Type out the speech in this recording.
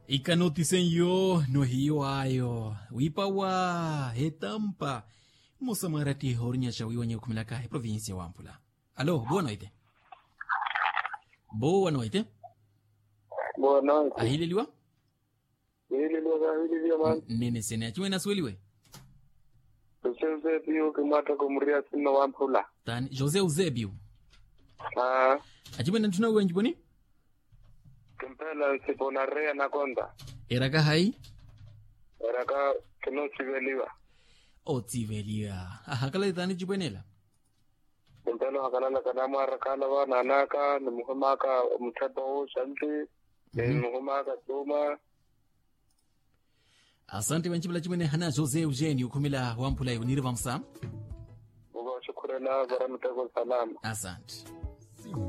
Ikanotisenyo no hiwayo wipawa hetampa musamarati horinya shawi wanye kumilaka he province ya Wampula. Alo, boa noite. Boa noite. Boa noite. Ahililiwa? Ahililiwa man. Nene sene achwe na sweliwe. Jose Eusebio kumata kumria sino Wampula. Tani Jose Eusebio. Achwe na tuna wengi boni? Kempela sipona rea na konda. Eraka hai? Eraka kino siveliwa. O tiveliwa. Hakala itani jibwenela. Kempela hakalala kanama harakala wa nanaka ni muhumaka mchato shanti ni muhumaka tuma. Asante wanchibla chibwene hana Jose Eugenio kumila Wampula yuniri vamsa. Ugo shukurela garamtego salam. Asante.